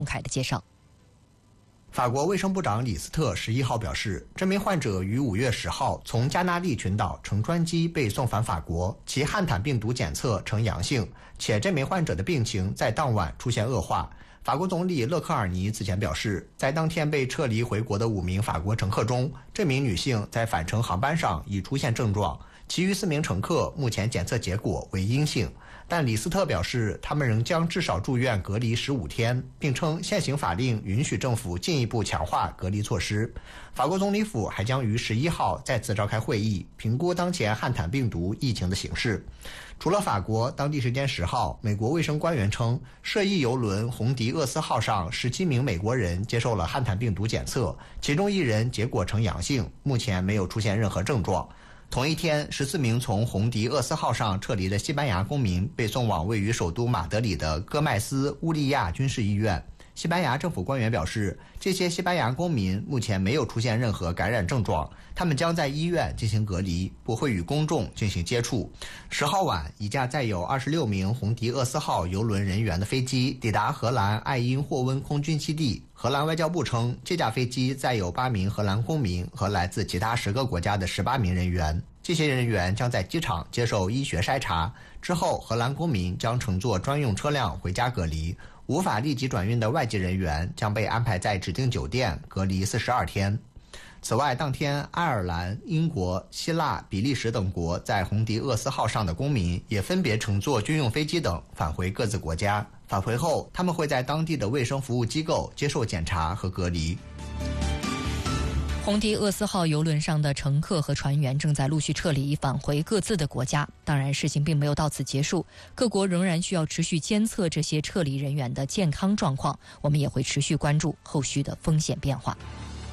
公开的介绍。 法国卫生部长李斯特11号表示，这名患者于5月10号从加那利群岛乘专机被送返法国，其汉坦病毒检测呈阳性，且这名患者的病情在当晚出现恶化。法国总理勒克尔尼此前表示，在当天被撤离回国的5名法国乘客中，这名女性在返程航班上已出现症状，其余4名乘客目前检测结果为阴性。但李斯特表示，他们仍将至少住院隔离15天，并称现行法令允许政府进一步强化隔离措施。法国总理府还将于11号再次召开会议，评估当前汉坦病毒疫情的形势。除了法国，当地时间10号，美国卫生官员称，涉疫邮轮红迪厄斯号上17名美国人接受了汉坦病毒检测，其中1人结果呈阳性，目前没有出现任何症状。同一天，14名从红迪厄斯号上撤离的西班牙公民被送往位于首都马德里的戈麦斯乌利亚军事医院。西班牙政府官员表示，这些西班牙公民目前没有出现任何感染症状，他们将在医院进行隔离，不会与公众进行接触。10号晚，一架载有26名红迪厄斯号邮轮人员的飞机抵达荷兰艾因霍温空军基地。荷兰外交部称，这架飞机载有8名荷兰公民和来自其他10个国家的18名人员。这些人员将在机场接受医学筛查，之后荷兰公民将乘坐专用车辆回家隔离，无法立即转运的外籍人员将被安排在指定酒店隔离42天。此外，当天爱尔兰、英国、希腊、比利时等国在红迪厄斯号上的公民也分别乘坐军用飞机等返回各自国家。返回后，他们会在当地的卫生服务机构接受检查和隔离。 红迪厄斯号邮轮上的乘客和船员正在陆续撤离返回各自的国家。当然，事情并没有到此结束，各国仍然需要持续监测这些撤离人员的健康状况，我们也会持续关注后续的风险变化。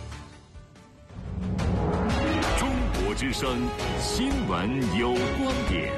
中国之声新闻有观点。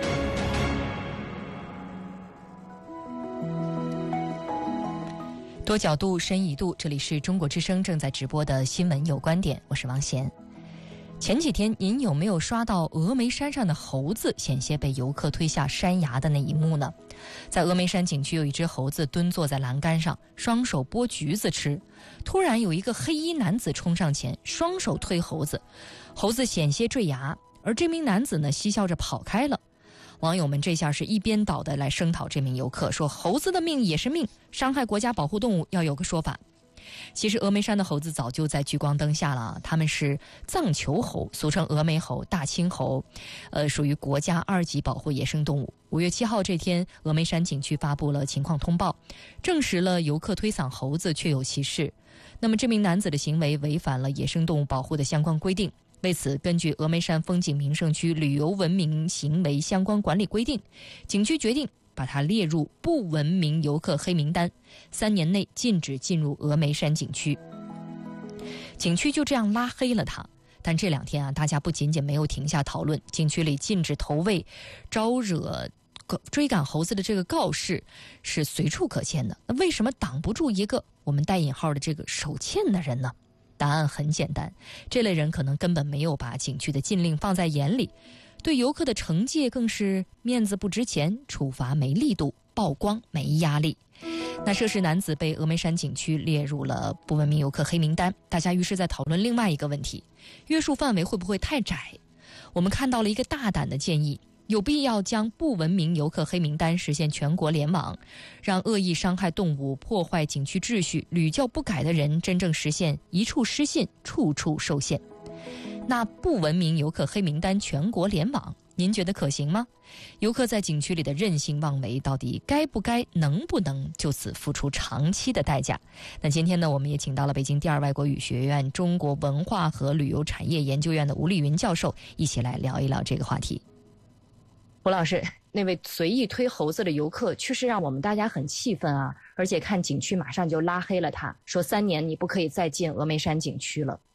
多角度，深一度，这里是中国之声正在直播的新闻有观点，我是王贤。前几天您有没有刷到峨眉山上的猴子险些被游客推下山崖的那一幕呢？在峨眉山景区有一只猴子蹲坐在栏杆上，双手剥橘子吃，突然有一个黑衣男子冲上前，双手推猴子，猴子险些坠崖，而这名男子呢嬉笑着跑开了。网友们这下是一边倒的来声讨这名游客，说猴子的命也是命，伤害国家保护动物要有个说法。其实峨眉山的猴子早就在聚光灯下了，它们是藏球猴，俗称峨眉猴、大青猴，属于国家2级保护野生动物。5月7号这天，峨眉山景区发布了情况通报，证实了游客推搡猴子确有其事。那么这名男子的行为违反了野生动物保护的相关规定。为此，根据峨眉山风景名胜区旅游文明行为相关管理规定，景区决定把它列入不文明游客黑名单，3年内禁止进入峨眉山景区。景区就这样拉黑了它。但这2天啊，大家不仅仅没有停下讨论，景区里禁止投喂、招惹、追赶猴子的这个告示是随处可见的。那为什么挡不住一个我们带引号的这个手欠的人呢？答案很简单，这类人可能根本没有把景区的禁令放在眼里，对游客的惩戒更是面子不值钱，处罚没力度，曝光没压力。那涉事男子被峨眉山景区列入了不文明游客黑名单，大家于是在讨论另外一个问题，约束范围会不会太窄？我们看到了一个大胆的建议，有必要将不文明游客黑名单实现全国联网，让恶意伤害动物、破坏景区秩序、屡教不改的人真正实现一处失信，处处受限。那不文明游客黑名单全国联网，您觉得可行吗？游客在景区里的任性妄为，到底该不该、能不能就此付出长期的代价？那今天呢，我们也请到了北京第2外国语学院中国文化和旅游产业研究院的吴丽云教授，一起来聊一聊这个话题。 胡老师，那位随意推猴子的游客确实让我们大家很气愤啊！而且看景区马上就拉黑了他，说3年你不可以再进峨眉山景区了。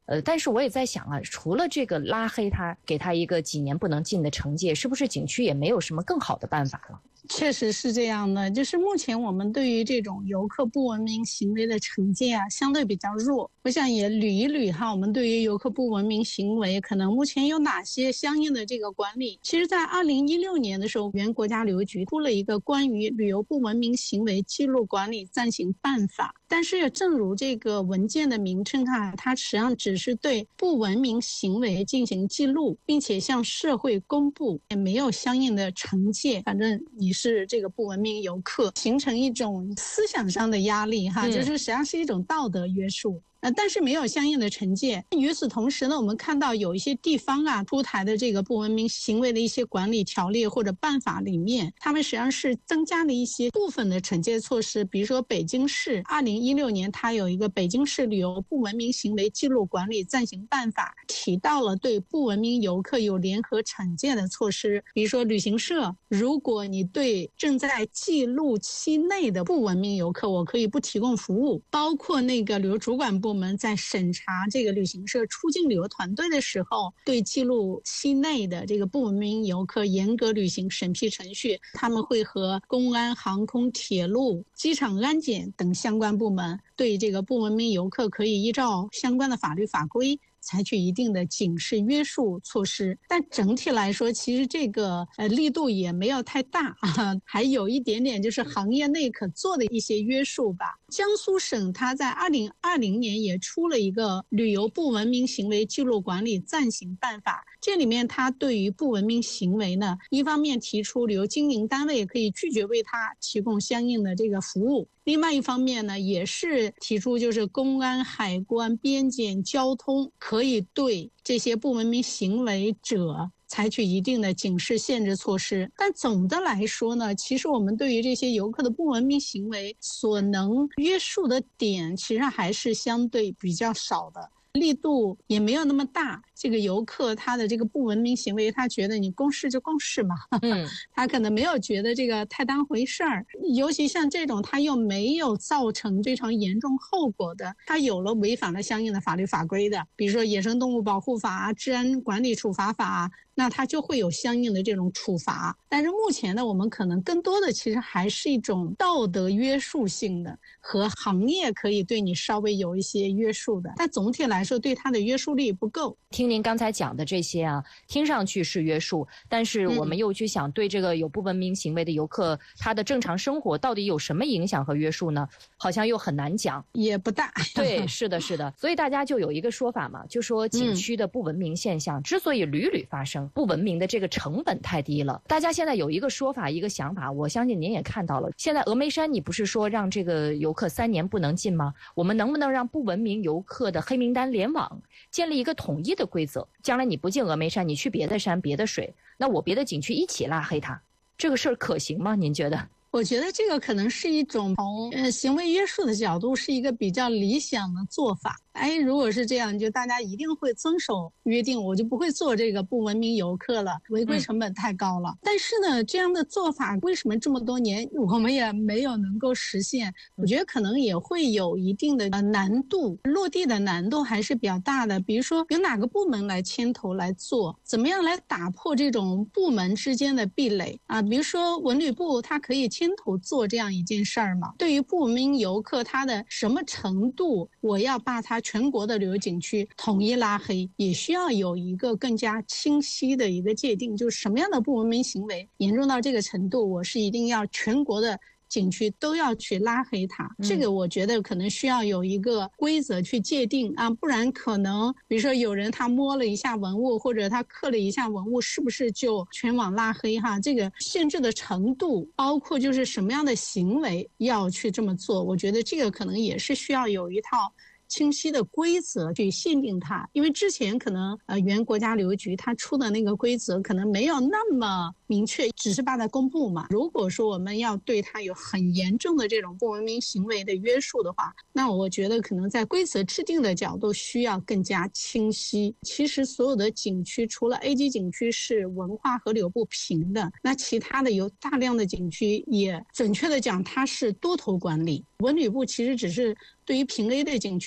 但是我也在想啊，除了这个拉黑他，给他一个几年不能进的惩戒，是不是景区也没有什么更好的办法了？ 确实是这样的，就是目前我们对于这种游客不文明行为的惩戒啊，相对比较弱。我想也捋一捋哈，我们对于游客不文明行为可能目前有哪些相应的这个管理。其实在2016年的时候，原国家旅游局出了一个关于旅游不文明行为记录管理暂行办法，但是也正如这个文件的名称哈，它实际上只是对不文明行为进行记录，并且向社会公布，也没有相应的惩戒。反正你是这个不文明游客，形成一种思想上的压力哈，就是实际上是一种道德约束。但是没有相应的惩戒。与此同时呢，我们看到有一些地方啊出台的这个不文明行为的一些管理条例或者办法里面，他们实际上是增加了一些部分的惩戒措施。比如说北京市2016年它有一个北京市旅游不文明行为记录管理暂行办法，提到了对不文明游客有联合惩戒的措施。比如说旅行社，如果你对正在记录期内的不文明游客，我可以不提供服务。包括那个旅游主管部门在审查这个旅行社出境旅游团队的时候，对记录期内的这个不文明游客严格履行审批程序，他们会和公安、航空、铁路、机场安检等相关部门对这个不文明游客可以依照相关的法律法规采取一定的警示约束措施。但整体来说，其实这个力度也没有太大啊，还有一点点就是行业内可做的一些约束吧。江苏省它在2020年也出了一个旅游不文明行为记录管理暂行办法，这里面它对于不文明行为呢，一方面提出旅游经营单位也可以拒绝为它提供相应的这个服务，另外一方面呢，也是提出就是公安、海关、边检、交通可以对这些不文明行为者采取一定的警示限制措施。但总的来说呢，其实我们对于这些游客的不文明行为所能约束的点，其实还是相对比较少的，力度也没有那么大。这个游客他的这个不文明行为，他觉得你公示就公示嘛，他可能没有觉得这个太当回事儿。尤其像这种他又没有造成非常严重后果的，他有了违反了相应的法律法规的，比如说野生动物保护法、治安管理处罚法，那它就会有相应的这种处罚。但是目前呢，我们可能更多的其实还是一种道德约束性的，和行业可以对你稍微有一些约束的，但总体来说对它的约束力不够。 听您刚才讲的这些啊，听上去是约束，但是我们又去想对这个有不文明行为的游客，他的正常生活到底有什么影响和约束呢？好像又很难讲， 也不大。 对，是的，是的。所以大家就有一个说法嘛，就说景区的不文明现象之所以屡屡发生，不文明的这个成本太低了。大家现在有一个说法，一个想法，我相信您也看到了。现在峨眉山你不是说让这个游客3年不能进吗？我们能不能让不文明游客的黑名单联网，建立一个统一的规则？将来你不进峨眉山，你去别的山、别的水，那我别的景区一起拉黑他，这个事儿可行吗？您觉得？ 我觉得这个可能是一种从行为约束的角度是一个比较理想的做法。如果是这样，就大家一定会遵守约定，我就不会做这个不文明游客了，违规成本太高了。但是呢，这样的做法为什么这么多年我们也没有能够实现？我觉得可能也会有一定的难度，落地的难度还是比较大的。比如说有哪个部门来牵头来做，怎么样来打破这种部门之间的壁垒啊？比如说文旅部它可以牵头做这样一件事儿嘛？对于不文明游客他的什么程度，我要把他全国的旅游景区统一拉黑，也需要有一个更加清晰的一个界定，就是什么样的不文明行为严重到这个程度，我是一定要全国的景区都要去拉黑它。这个我觉得可能需要有一个规则去界定啊，不然可能比如说有人他摸了一下文物，或者他刻了一下文物，是不是就全网拉黑哈？这个限制的程度，包括就是什么样的行为要去这么做，我觉得这个可能也是需要有一套清晰的规则去限定它。因为之前可能原国家旅游局它出的那个规则可能没有那么明确，只是把它公布嘛。如果说我们要对它有很严重的这种不文明行为的约束的话，那我觉得可能在规则制定的角度需要更加清晰。其实所有的景区除了 A 级景区是文化和旅游部评的，那其他的有大量的景区也准确的讲它是多头管理。文旅部其实只是对于评 A 的景区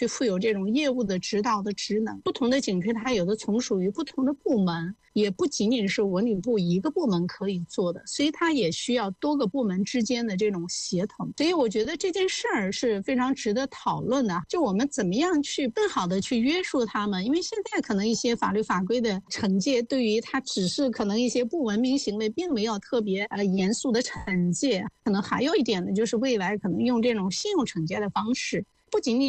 负有这种业务的指导的职能。不同的警区它有的从属于不同的部门，也不仅仅是文旅部一个部门可以做的，所以它也需要多个部门之间的这种协同。所以我觉得这件事儿是非常值得讨论的，就我们怎么样去更好的去约束他们。因为现在可能一些法律法规的惩戒对于它只是可能一些不文明行为并没有特别严肃的惩戒，可能还有一点呢，就是未来可能用这种信用惩戒的方式，不仅仅